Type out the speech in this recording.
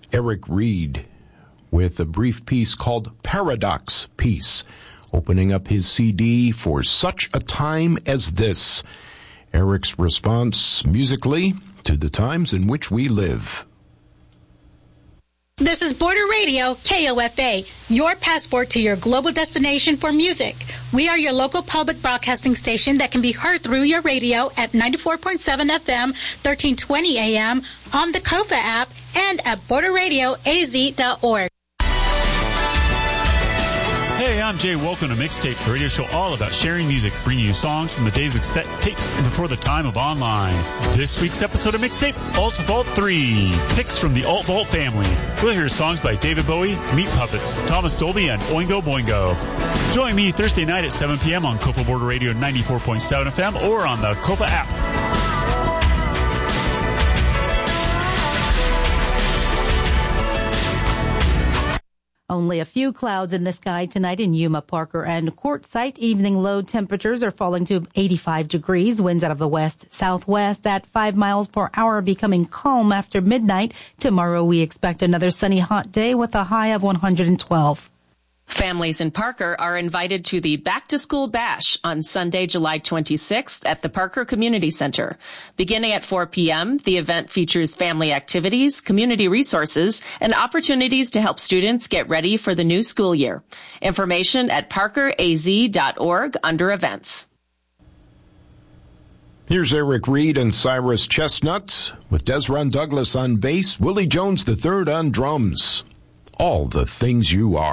Eric Reed with a brief piece called Paradox Piece, opening up his CD For Such a Time as This. Eric's response musically to the times in which we live. This is Border Radio, KOFA, your passport to your global destination for music. We are your local public broadcasting station that can be heard through your radio at 94.7 FM, 1320 AM, on the KOFA app, and at borderradioaz.org. Hey, I'm Jay. Welcome to Mixtape, the radio show all about sharing music, bringing you songs from the days of cassette tapes and before the time of online. This week's episode of Mixtape, Alt Vault 3, picks from the Alt Vault family. We'll hear songs by David Bowie, Meat Puppets, Thomas Dolby, and Oingo Boingo. Join me Thursday night at 7 p.m. on Copa Border Radio 94.7 FM or on the Copa app. Only a few clouds in the sky tonight in Yuma, Parker, and Quartzsite. Evening low temperatures are falling to 85 degrees. Winds out of the west-southwest at 5 miles per hour, becoming calm after midnight. Tomorrow we expect another sunny, hot day with a high of 112. Families in Parker are invited to the Back to School Bash on Sunday, July 26th at the Parker Community Center. Beginning at 4 p.m., the event features family activities, community resources, and opportunities to help students get ready for the new school year. Information at parkeraz.org under events. Here's Eric Reed and Cyrus Chestnuts with Desron Douglas on bass, Willie Jones III on drums. All the Things You Are.